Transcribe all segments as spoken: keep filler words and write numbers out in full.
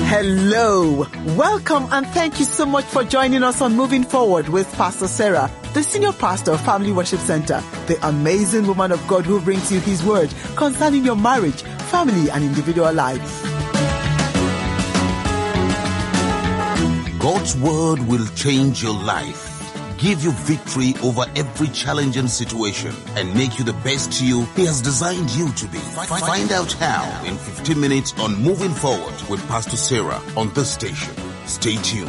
Hello, welcome and thank you so much for joining us on Moving Forward with Pastor Sarah, the Senior Pastor of Family Worship Center, the amazing woman of God who brings you His word concerning your marriage, family and individual lives. God's word will change your life, give you victory over every challenging situation, and make you the best you He has designed you to be. Find out how in fifteen minutes on Moving Forward with Pastor Sarah on this station. Stay tuned.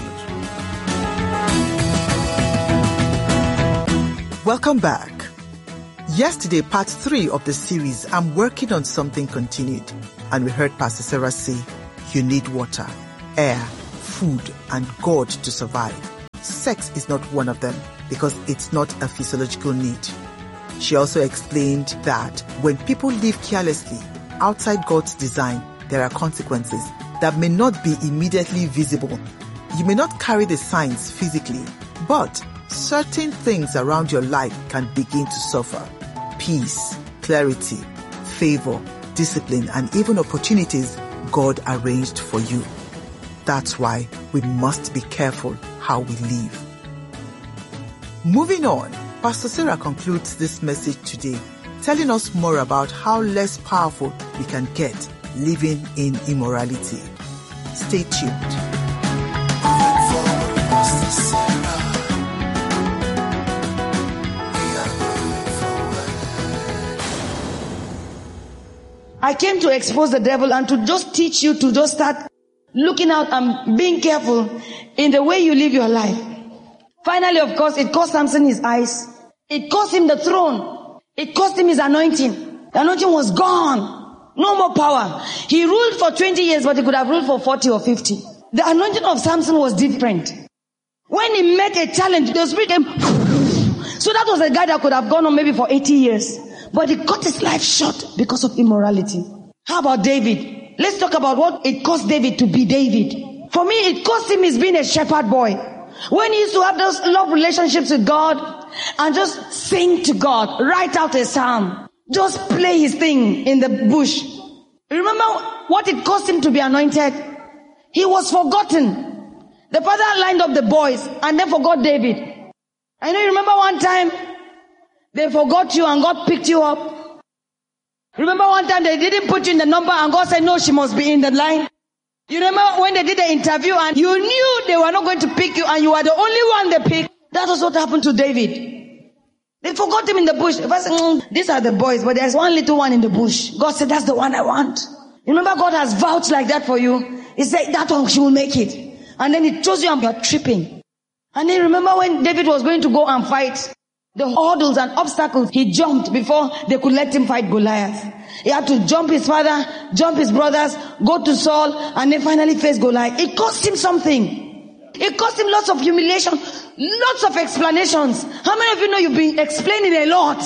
Welcome back. Yesterday, part three of the series, I'm working on something continued. And we heard Pastor Sarah say, you need water, air, food, and God to survive. Sex is not one of them because it's not a physiological need. She also explained that when people live carelessly outside God's design, there are consequences that may not be immediately visible. You may not carry the signs physically, but certain things around your life can begin to suffer. Peace, clarity, favor, discipline, and even opportunities God arranged for you. That's why we must be careful how we live. Moving on, Pastor Sarah concludes this message today, telling us more about how less powerful we can get living in immorality. Stay tuned. I came to expose the devil and to just teach you to just start looking out and being careful in the way you live your life. Finally, of course, it cost Samson his eyes. It cost him the throne. It cost him his anointing. The anointing was gone. No more power. He ruled for twenty years, but he could have ruled for forty or fifty. The anointing of Samson was different. When he met a challenge, the spirit came. So that was a guy that could have gone on maybe for eighty years. But he cut his life short because of immorality. How about David? Let's talk about what it cost David to be David. For me, it cost him his being a shepherd boy. When he used to have those love relationships with God and just sing to God, write out a psalm, just play his thing in the bush. Remember what it cost him to be anointed? He was forgotten. The father lined up the boys and then forgot David. I know you remember one time they forgot you and God picked you up. Remember one time they didn't put you in the number and God said, no, she must be in the line. You remember when they did the interview and you knew they were not going to pick you and you were the only one they picked? That was what happened to David. They forgot him in the bush. The person, mm, these are the boys, but there's one little one in the bush. God said, that's the one I want. Remember God has vouched like that for you. He said, that one, she will make it. And then he chose you and you're tripping. And then remember when David was going to go and fight? The hurdles and obstacles he jumped before they could let him fight Goliath. He had to jump his father, jump his brothers, go to Saul, and then finally face Goliath. It cost him something. It cost him lots of humiliation, lots of explanations. How many of you know you've been explaining a lot?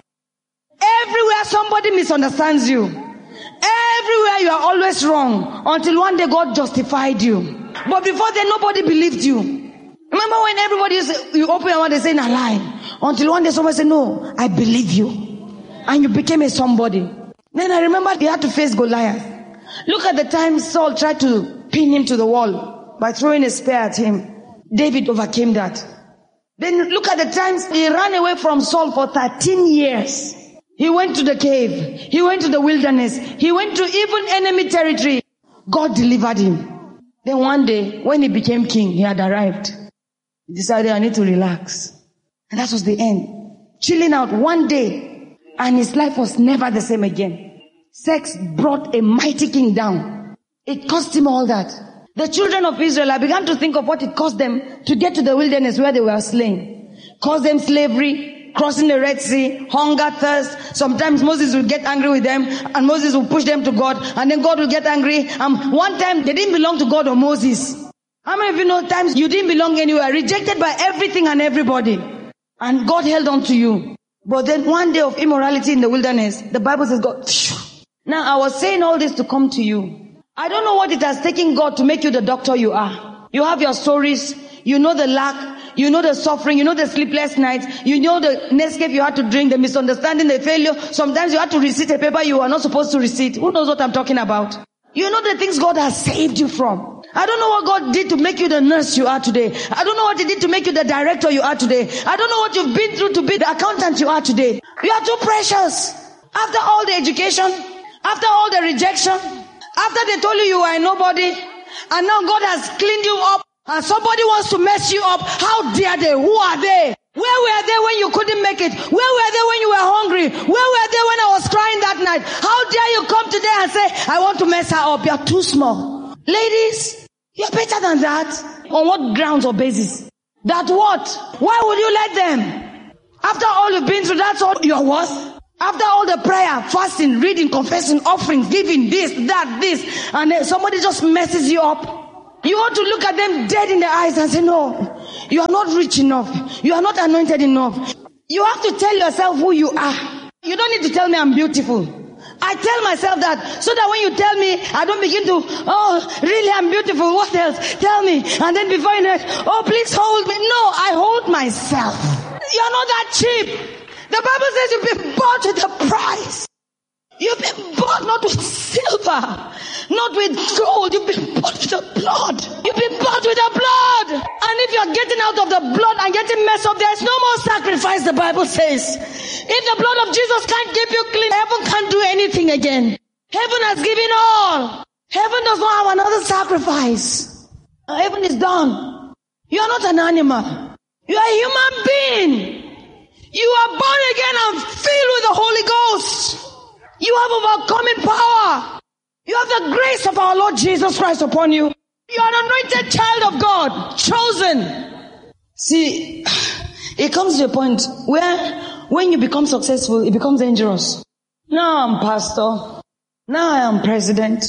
Everywhere somebody misunderstands you. Everywhere you are always wrong until one day God justified you. But before then nobody believed you. Remember when everybody used, you open your mouth and say, "I lie." Until one day somebody said, "No, I believe you." And you became a somebody. Then I remember they had to face Goliath. Look at the time Saul tried to pin him to the wall by throwing a spear at him. David overcame that. Then look at the times he ran away from Saul for thirteen years. He went to the cave. He went to the wilderness. He went to even enemy territory. God delivered him. Then one day, when he became king, he had arrived. He decided, I need to relax. And that was the end. Chilling out one day. And his life was never the same again. Sex brought a mighty king down. It cost him all that. The children of Israel, I began to think of what it cost them to get to the wilderness where they were slain. Cost them slavery, crossing the Red Sea, hunger, thirst. Sometimes Moses would get angry with them and Moses would push them to God and then God would get angry. And one time they didn't belong to God or Moses. How many of you know times you didn't belong anywhere, rejected by everything and everybody, and God held on to you? But then one day of immorality in the wilderness, the Bible says God. Phew. Now I was saying all this to come to you. I don't know what it has taken God to make you the doctor you are. You have your stories, you know the lack, you know the suffering, you know the sleepless nights, you know the Nescafe you had to drink, the misunderstanding, the failure. Sometimes you had to recite a paper you are not supposed to recite. Who knows what I'm talking about? You know the things God has saved you from. I don't know what God did to make you the nurse you are today. I don't know what He did to make you the director you are today. I don't know what you've been through to be the accountant you are today. You are too precious. After all the education, after all the rejection, after they told you you were a nobody, and now God has cleaned you up, and somebody wants to mess you up. How dare they? Who are they? Where were they when you couldn't make it? Where were they when you were hungry? Where were they when I was crying that night? How dare you come today and say, I want to mess her up? You're too small. Ladies, you're better than that. On what grounds or basis? That what? Why would you let them? After all you've been through, that's all you're worth? After all the prayer, fasting, reading, confessing, offerings, giving, this, that, this, and then somebody just messes you up. You ought to look at them dead in the eyes and say, no, you are not rich enough. You are not anointed enough. You have to tell yourself who you are. You don't need to tell me I'm beautiful. I tell myself that so that when you tell me, I don't begin to, oh, really I'm beautiful. What else? Tell me. And then before you know it, oh, please hold me. No, I hold myself. You're not that cheap. The Bible says you've been bought with a price. You've been bought not with silver, not with gold. You've been bought with the blood. You've been bought with the blood. And if you're getting out of the blood and getting messed up, there's no more sacrifice, the Bible says. If the blood of Jesus can't keep you clean, heaven can't do anything again. Heaven has given all. Heaven does not have another sacrifice. Heaven is done. You are not an animal. You are a human being. You are born again and filled with the Holy Ghost. You have overcoming power. You have the grace of our Lord Jesus Christ upon you. You are an anointed child of God, chosen. See, it comes to a point where when you become successful, it becomes dangerous. Now I'm pastor. Now I am president.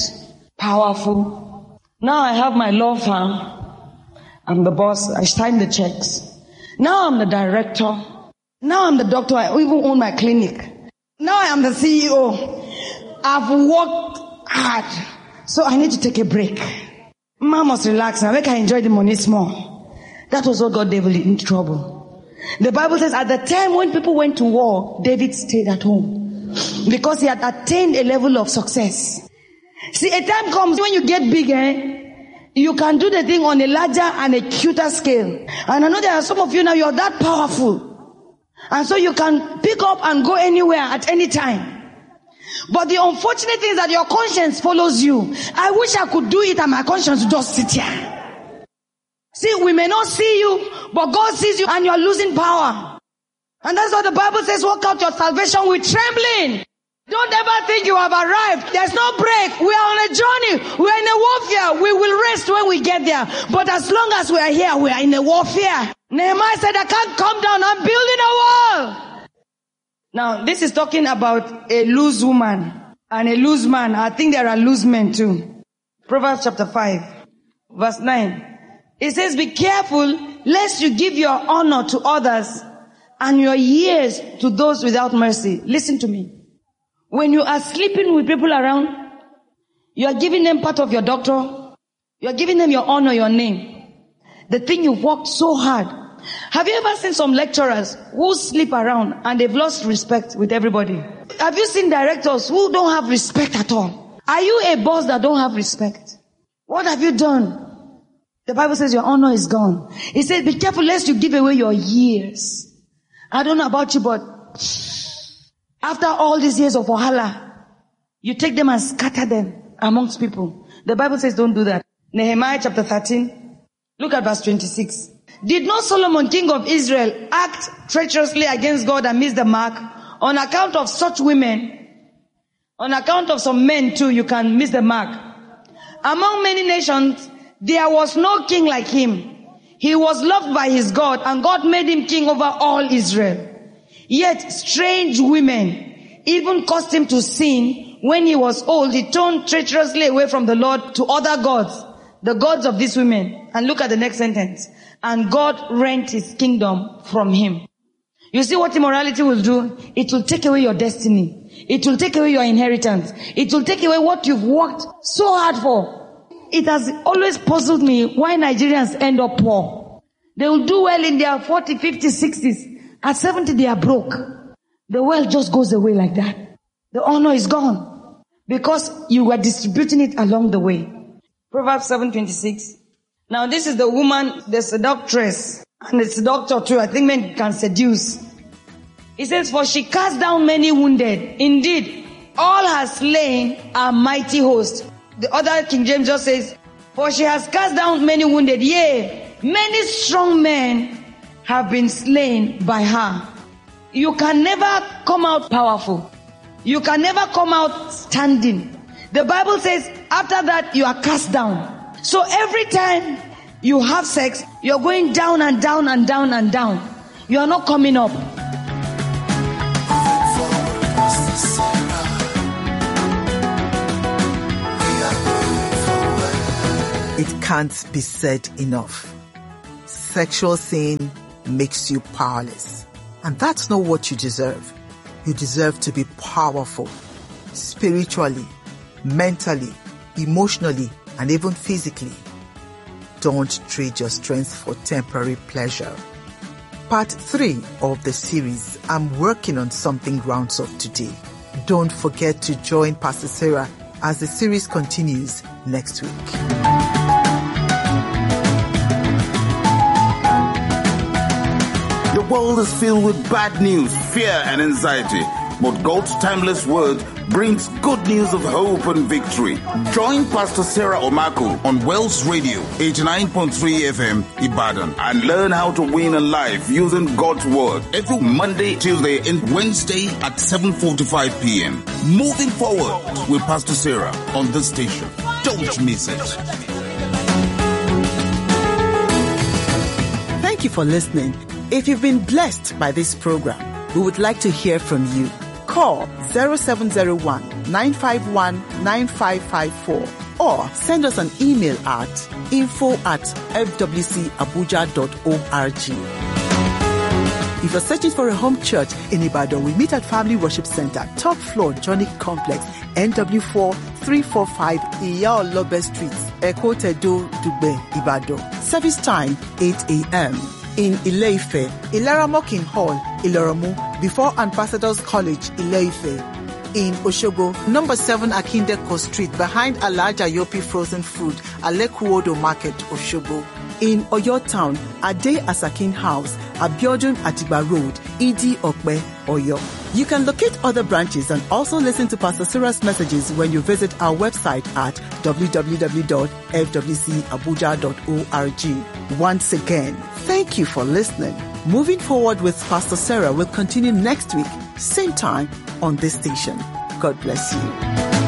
Powerful. Now I have my law firm. I'm the boss. I sign the checks. Now I'm the director. Now I'm the doctor. I even own my clinic. Now I am the C E O. I've worked hard. So I need to take a break. Man must relax now. Make I enjoy the money small. That was what got David in trouble. The Bible says at the time when people went to war, David stayed at home. Because he had attained a level of success. See, a time comes when you get big, eh? You can do the thing on a larger and a cuter scale. And I know there are some of you now, you're that powerful. And so you can pick up and go anywhere at any time. But the unfortunate thing is that your conscience follows you. I wish I could do it and my conscience would just sit here. See, we may not see you, but God sees you and you're losing power. And that's what the Bible says, work out your salvation with trembling. Don't ever think you have arrived. There's no break. We are on a journey. We are in a warfare. We will rest when we get there. But as long as we are here, we are in a warfare. Nehemiah said, I can't come down. I'm building a wall. Now, this is talking about a loose woman and a loose man. I think there are loose men too. Proverbs chapter five, verse nine. It says, be careful lest you give your honor to others and your years to those without mercy. Listen to me. When you are sleeping with people around, you are giving them part of your doctor. You are giving them your honor, your name. The thing you've worked so hard. Have you ever seen some lecturers who sleep around and they've lost respect with everybody? Have you seen directors who don't have respect at all? Are you a boss that don't have respect? What have you done? The Bible says your honor is gone. It says be careful lest you give away your years. I don't know about you, but after all these years of wahala, you take them and scatter them amongst people. The Bible says don't do that. Nehemiah chapter thirteen. Look at verse twenty-six. Did not Solomon, king of Israel, act treacherously against God and miss the mark? On account of such women, on account of some men too, you can miss the mark. Among many nations, there was no king like him. He was loved by his God, and God made him king over all Israel. Yet strange women even caused him to sin. When he was old, he turned treacherously away from the Lord to other gods, the gods of these women. And look at the next sentence. And God rent his kingdom from him. You see what immorality will do? It will take away your destiny. It will take away your inheritance. It will take away what you've worked so hard for. It has always puzzled me why Nigerians end up poor. They will do well in their forties, fifties, sixties. At seventy, they are broke. The wealth just goes away like that. The honor is gone because you were distributing it along the way. Proverbs seven twenty-six. Now this is the woman, the seductress, and the seductor too. I think men can seduce. It says, for she cast down many wounded. Indeed, all her slain are mighty hosts. The other King James just says, for she has cast down many wounded. Yea, many strong men have been slain by her. You can never come out powerful. You can never come out standing. The Bible says, after that, you are cast down. So every time you have sex, you're going down and down and down and down. You are not coming up. It can't be said enough. Sexual sin makes you powerless. And that's not what you deserve. You deserve to be powerful, spiritually, mentally, emotionally, and even physically. Don't trade your strength for temporary pleasure. Part three of the series, I'm working on something rounds up today. Don't forget to join Pastor Sarah as the series continues next week. The world is filled with bad news, fear, and anxiety. But God's timeless word brings good news of hope and victory. Join Pastor Sarah Omako on Wells Radio eighty-nine point three F M Ibadan and learn how to win a life using God's word every Monday, Tuesday, and Wednesday at seven forty-five p.m. Moving forward with Pastor Sarah on this station. Don't miss it. Thank you for listening. If you've been blessed by this program, we would like to hear from you. Call zero seven zero one, nine five one, nine five five four or send us an email at info at f w c abuja dot org. If you're searching for a home church in Ibadan, we meet at Family Worship Center, top floor, Johnny Complex, N W four three four five Iya-Olobe Street, Eko Tedo, Dugbe, Ibadan. Service time, eight a.m. in Ile-Ife, Ilaramokin Hall, Iloramu, before Ambassadors College, Ile-Ife. In Oshogo, number seven Akindeko Street, behind Alaja Yopi Frozen Food, Alekuodo Market, Oshogo. In Oyo Town, Ade Asakin House, Abiodun Atiba Road, Idi Okbe, Oyo. You can locate other branches and also listen to Pastor Sarah's messages when you visit our website at w w w dot f w c abuja dot org. Once again, thank you for listening. Moving forward with Pastor Sarah will continue next week, same time on this station. God bless you.